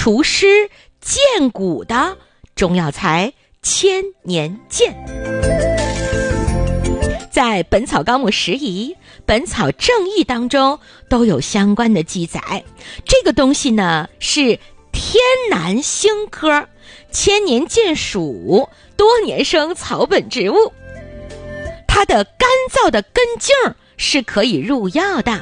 除湿健骨的中药材千年健。在《本草纲目拾遗》《本草正义》当中都有相关的记载。这个东西呢是天南星科千年健属多年生草本植物，它的干燥的根茎是可以入药的，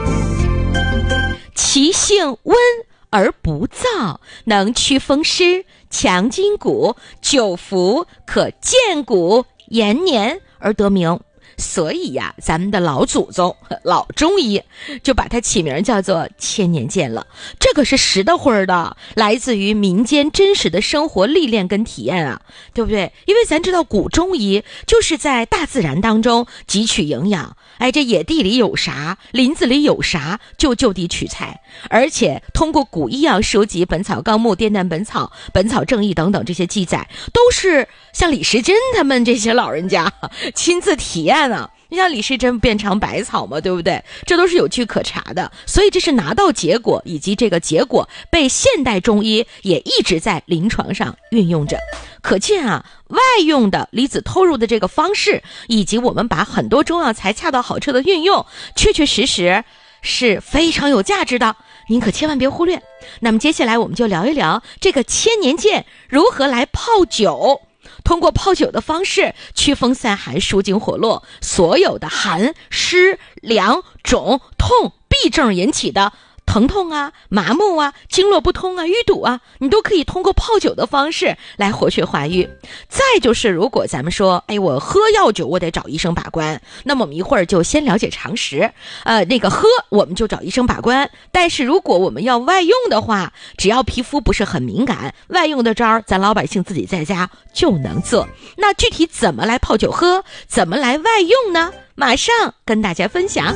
其性温而不燥，能祛风湿强筋骨，久服可健骨延年而得名。所以呀，咱们的老祖宗老中医就把它起名叫做千年健了。这可是实的会儿的，来自于民间真实的生活历练跟体验啊，对不对？因为咱知道古中医就是在大自然当中汲取营养，这野地里有啥，林子里有啥，就地取材。而且通过古医药书籍《本草纲目》《滇南本草》《本草正义》等等这些记载，都是像李时珍他们这些老人家亲自体验啊。你像李时珍遍尝百草嘛，对不对？这都是有据可查的，所以这是拿到结果，以及这个结果被现代中医也一直在临床上运用着。可见啊，外用的离子透入的这个方式，以及我们把很多中药材恰到好处的运用，确确实实是非常有价值的，您可千万别忽略。那么接下来我们就聊一聊这个千年健如何来泡酒。通过泡酒的方式祛风散寒舒筋活络，所有的寒湿凉肿痛痹症引起的疼痛啊麻木啊经络不通啊淤堵啊，你都可以通过泡酒的方式来活血化瘀。再就是如果咱们说我喝药酒我得找医生把关，那么我们一会儿就先了解常识，喝我们就找医生把关。但是如果我们要外用的话，只要皮肤不是很敏感，外用的招咱老百姓自己在家就能做。那具体怎么来泡酒喝，怎么来外用呢？马上跟大家分享。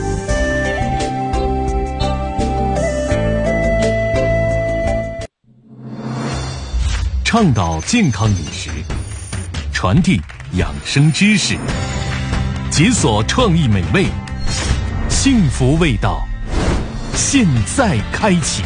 倡导健康饮食，传递养生知识，解锁创意美味，幸福味道，现在开启。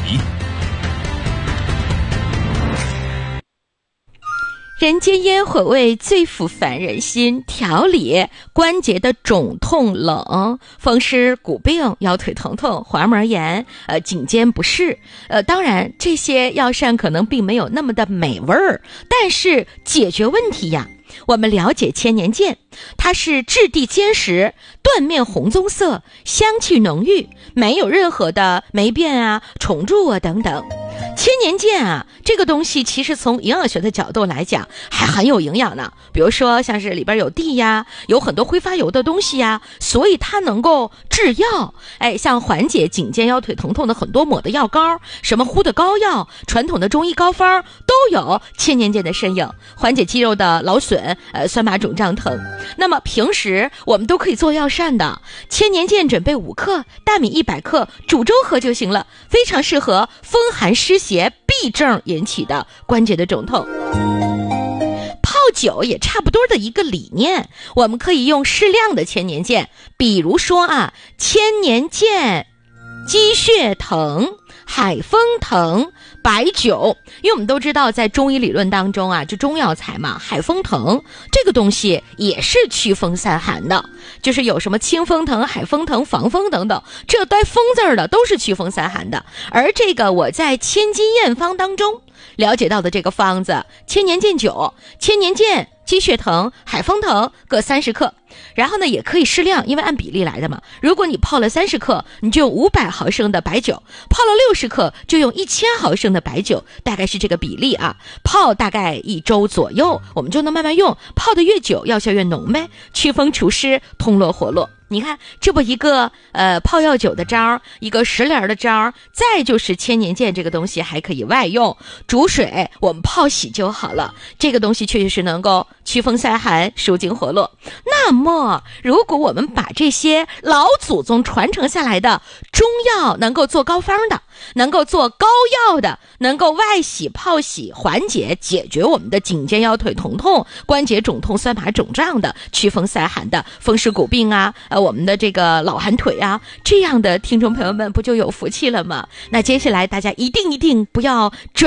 人间烟火味最抚凡人心，调理关节的肿痛冷、风湿骨病、腰腿疼痛、滑膜炎、颈肩不适。当然这些药膳可能并没有那么的美味儿，但是解决问题呀。我们了解千年健，它是质地坚实，断面红棕色，香气浓郁，没有任何的霉变啊、虫蛀啊等等。千年健啊，这个东西其实从营养学的角度来讲还很有营养呢。比如说像是里边有地呀，有很多挥发油的东西呀，所以它能够制药。像缓解颈肩腰腿疼痛的很多抹的药膏，什么敷的膏药，传统的中医膏方都有千年健的身影，缓解肌肉的劳损，酸麻肿胀疼。那么平时我们都可以做药膳的，千年健准备5克，大米100克，煮粥喝就行了，非常适合风寒湿邪痹症引起的关节的肿痛。泡酒也差不多的一个理念，我们可以用适量的千年健，比如说千年健鸡血藤、海风藤、白酒。因为我们都知道在中医理论当中就中药材嘛，海风藤这个东西也是祛风散寒的，就是有什么清风藤、海风藤、防风等等，这带风字儿的都是祛风散寒的。而这个我在千金验方当中了解到的这个方子，千年健酒、千年健鸡血藤、海风藤各30克，然后呢也可以适量，因为按比例来的嘛。如果你泡了30克，你就用500毫升的白酒，泡了60克就用1000毫升的白酒，大概是这个比例啊。泡大概1周左右，我们就能慢慢用，泡得越久药效越浓呗，祛风除湿，通络活络。你看这不一个泡药酒的招，一个食疗的招，再就是千年健这个东西还可以外用，煮水我们泡洗就好了。这个东西确实是能够祛风散寒、舒筋活络。那么如果我们把这些老祖宗传承下来的中药能够做膏方的，能够做膏药的，能够外洗泡洗缓解解决我们的颈肩腰腿疼痛、关节肿痛、酸麻肿胀的、祛风散寒的、风湿骨病我们的这个老寒腿这样的听众朋友们不就有福气了吗？那接下来大家一定不要